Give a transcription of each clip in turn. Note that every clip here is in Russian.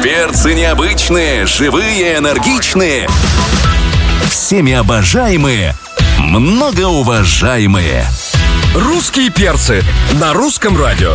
Перцы необычные, живые, энергичные. Всеми обожаемые, многоуважаемые. Русские перцы на русском радио.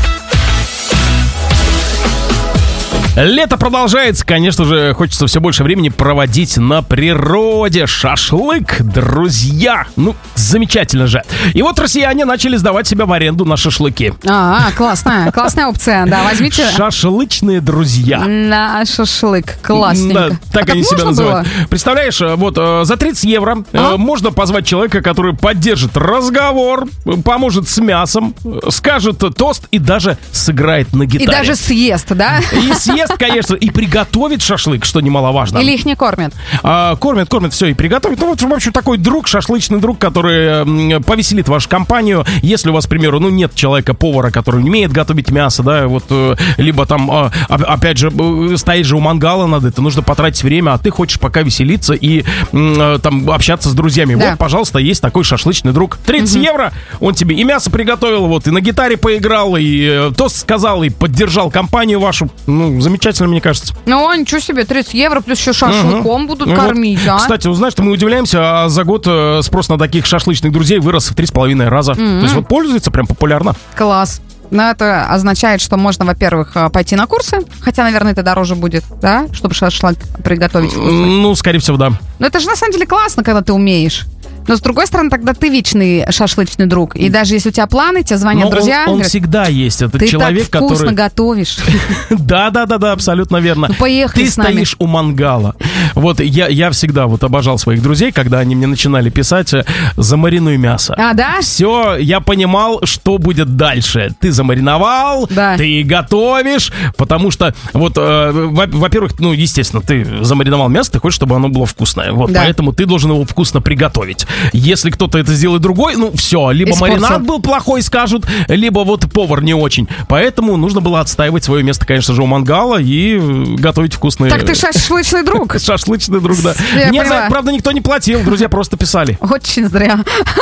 Лето продолжается, конечно же, хочется все больше времени проводить на природе. Шашлык, друзья, ну, замечательно же. И вот россияне начали сдавать себя в аренду на шашлыки. Классная опция, да, возьмите. Шашлычные друзья. На шашлык, классненько. Да, так они себя называют. Было? Представляешь, вот за 30 евро можно позвать человека, который поддержит разговор, поможет с мясом, скажет тост и даже сыграет на гитаре. И даже съест, да? И съест, конечно, и приготовит шашлык, что немаловажно. Или их не кормят? Кормят, все, и приготовит. Ну, вот, в общем, такой друг, шашлычный друг, который повеселит вашу компанию. Если у вас, к примеру, нет человека-повара, который не умеет готовить мясо, да, вот, либо там, опять же, стоишь же у мангала надо, это нужно потратить время, а ты хочешь пока веселиться и там общаться с друзьями. Да. Вот, пожалуйста, есть такой шашлычный друг. 30 евро, он тебе и мясо приготовил, вот, и на гитаре поиграл, и тост сказал, и поддержал компанию вашу. Ну, замечательно, мне кажется. Ну, ничего себе, 30 евро, плюс еще шашлыком будут кормить, вот. Кстати, узнаешь, что мы удивляемся, а за год спрос на таких шашлычных друзей вырос в 3,5 раза. То есть вот пользуется прям популярно. Класс. Но это означает, что можно, во-первых, пойти на курсы, хотя, наверное, это дороже будет, да, чтобы шашлык приготовить вкусный. Ну, скорее всего, да. Но это же на самом деле классно, когда ты умеешь. Но, с другой стороны, тогда ты вечный шашлычный друг. И даже если у тебя планы, тебе звонят друзья. Он всегда есть. Это человек, который... Ты так вкусно готовишь. Да, абсолютно верно. Ну, поехали с нами. Ты стоишь у мангала. Вот я всегда вот обожал своих друзей, когда они мне начинали писать: замаринуй мясо. А, да? Все, я понимал, что будет дальше. Ты замариновал, да. Ты готовишь, потому что, вот, во-первых, ну, естественно, ты замариновал мясо, ты хочешь, чтобы оно было вкусное. Вот, да. Поэтому ты должен его вкусно приготовить. Если кто-то это сделает другой, ну все, либо маринад был плохой, скажут, либо вот повар не очень. Поэтому нужно было отстаивать свое место, конечно же, у мангала и готовить вкусные... Так ты шашлычный друг. Шашлычный друг, да. Мне за это, правда, никто не платил, друзья просто писали. Очень зря.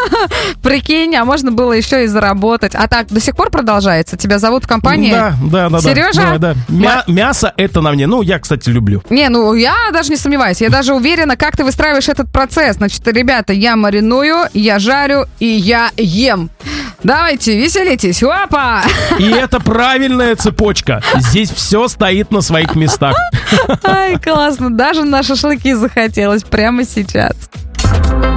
Прикинь, а можно было еще и заработать. А так, до сих пор продолжается? Тебя зовут в компании? Да. Сережа? Да. Мясо это на мне. Ну, я, кстати, люблю. Не, ну, я даже не сомневаюсь. Я даже уверена, как ты выстраиваешь этот процесс. Значит, ребята, я мариную, я жарю и я ем. Давайте, веселитесь. Опа! И это правильная цепочка. Здесь все стоит на своих местах. Ай, классно. Даже на шашлыки захотелось прямо сейчас.